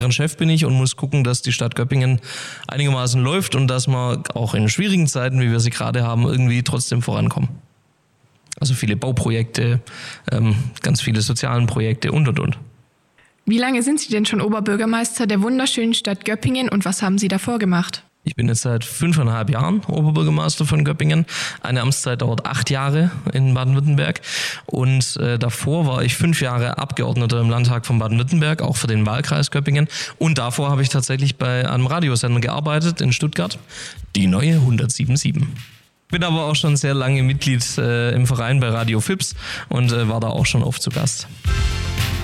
Chef bin ich und muss gucken, dass die Stadt Göppingen einigermaßen läuft und dass wir auch in schwierigen Zeiten, wie wir sie gerade haben, irgendwie trotzdem vorankommen. Also viele Bauprojekte, ganz viele sozialen Projekte und. Wie lange sind Sie denn schon Oberbürgermeister der wunderschönen Stadt Göppingen und was haben Sie davor gemacht? Ich bin jetzt seit 5,5 Jahren Oberbürgermeister von Göppingen. Eine Amtszeit dauert 8 Jahre in Baden-Württemberg. Und davor war ich 5 Jahre Abgeordneter im Landtag von Baden-Württemberg, auch für den Wahlkreis Göppingen. Und davor habe ich tatsächlich bei einem Radiosender gearbeitet in Stuttgart, die neue 107.7. Bin aber auch schon sehr lange Mitglied im Verein bei Radio Fips und war da auch schon oft zu Gast.